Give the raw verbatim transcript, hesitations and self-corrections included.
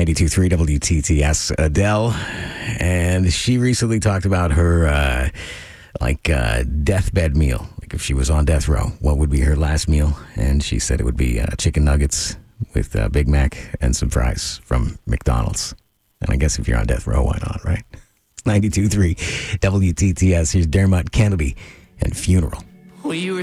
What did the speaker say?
ninety-two point three W T T S, Adele. And she recently talked about her, uh, like, uh, deathbed meal. Like, if she was on death row, what would be her last meal? And she said it would be uh, chicken nuggets with uh, Big Mac and some fries from McDonald's. And I guess if you're on death row, why not, right? ninety-two point three W T T S. Here's Dermot Kennedy and Funeral. Well, you were